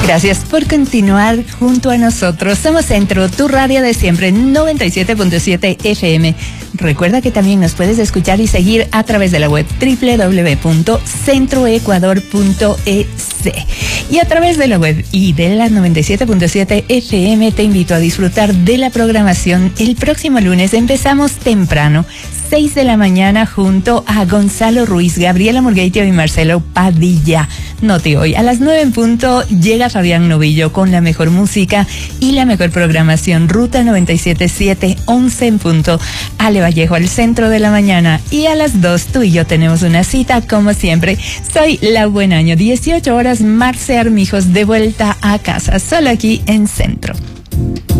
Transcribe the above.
Gracias por continuar junto a nosotros. Somos Centro, tu radio de siempre, 97.7 FM. Recuerda que también nos puedes escuchar y seguir a través de la web www.centroecuador.es. Y a través de la web y de la 97.7 FM te invito a disfrutar de la programación. El próximo lunes empezamos temprano, 6 de la mañana, junto a Gonzalo Ruiz, Gabriela Murgueitio y Marcelo Padilla. Note hoy, a las 9 en punto, llega Fabián Novillo con la mejor música y la mejor programación. Ruta 97.7, 11 en punto, Ale Vallejo al centro de la mañana. Y a las 2, tú y yo tenemos una cita, como siempre. Soy La Buen Año, 18 horas, Marce Armijos, de vuelta a casa, solo aquí en Centro.